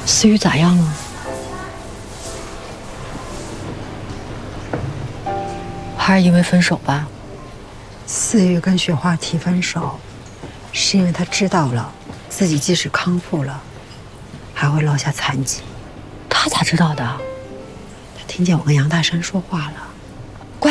思雨咋样了？还是因为分手吧？ 思雨跟雪花提分手，是因为她知道了自己即使康复了，还会落下残疾。 他咋知道的？ 她听见我跟杨大山说话了。